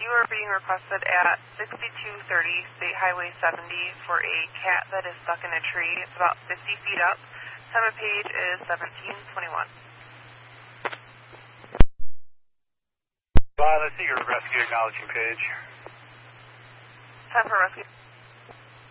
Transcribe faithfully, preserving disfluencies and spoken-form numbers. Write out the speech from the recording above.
you are being requested at sixty-two thirty State Highway seventy for a cat that is stuck in a tree. It's about fifty feet up. Time of page is seventeen twenty-one. Bob, I see your rescue acknowledging page. Time for rescue.